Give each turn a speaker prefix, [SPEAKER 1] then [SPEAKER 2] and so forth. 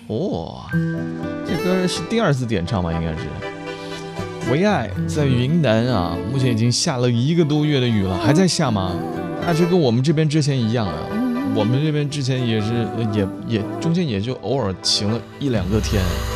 [SPEAKER 1] 哦，这歌是第2次点唱吧？应该是。唯爱在云南啊，目前已经下了1个多月的雨了，还在下吗？那就跟我们这边之前一样啊。我们这边之前也是，也中间也就偶尔晴了1-2个天。